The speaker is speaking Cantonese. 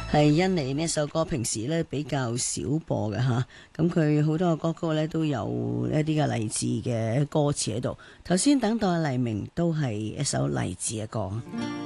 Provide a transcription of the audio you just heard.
係印尼呢首歌平時咧比較少播嘅吓，咁佢好多嘅歌曲咧都有一啲嘅勵志嘅歌詞喺度。頭先等待黎明都係一首勵志嘅歌。